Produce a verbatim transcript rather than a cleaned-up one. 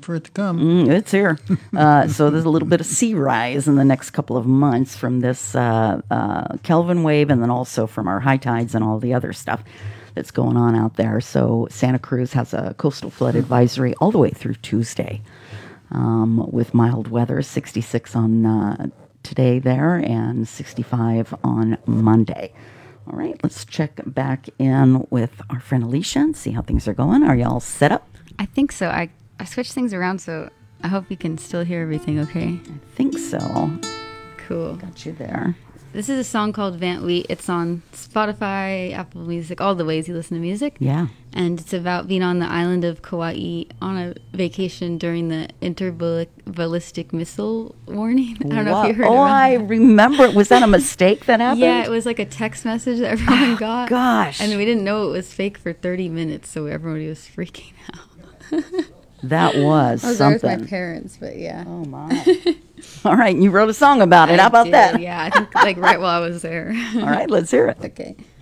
for it to come. Mm, it's here. Uh, so there's a little bit of sea rise in the next couple of months from this uh, uh, Kelvin wave, and then also from our high tides and all the other stuff that's going on out there. So Santa Cruz has a coastal flood advisory all the way through Tuesday, um, with mild weather, sixty-six on uh, today there and sixty-five on Monday. All right, let's check back in with our friend Alicia and see how things are going. Are y'all set up? I think so. I, I switched things around, so I hope you can still hear everything okay. I think so. Cool. Got you there. This is a song called Van Wheat. It's on Spotify, Apple Music, all the ways you listen to music. Yeah. And it's about being on the island of Kauai on a vacation during the interballistic missile warning. I don't know if you heard Oh, about I that. remember. Was that a mistake that happened? Yeah, it was like a text message that everyone got. Gosh. And we didn't know it was fake for thirty minutes, so everybody was freaking out. That was I was there with something. my parents, but yeah. Oh, my. All right, and you wrote a song about it. I How about did, that? Yeah, I think like right while I was there. All right, let's hear it. Okay.